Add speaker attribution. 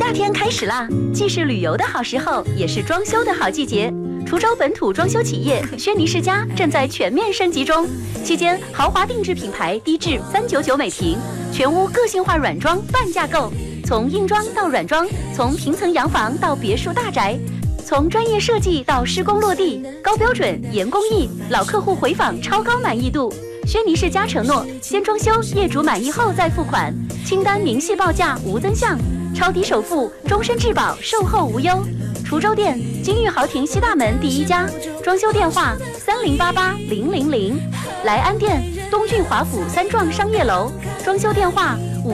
Speaker 1: 夏天开始啦，既是旅游的好时候，也是装修的好季节。滁州本土装修企业轩尼诗家正在全面升级中，期间豪华定制品牌低至399每平，全屋个性化软装半价购，从硬装到软装，从平层洋房到别墅大宅，从专业设计到施工落地，高标准严工艺，老客户回访超高满意度。轩尼诗家承诺，先装修，业主满意后再付款，清单明细报价无增项，超低首付，终身质保，售后无忧。滁州店金玉豪庭西大门第1家，装修电话30880000。莱安店东郡华府3幢商业楼，装修电话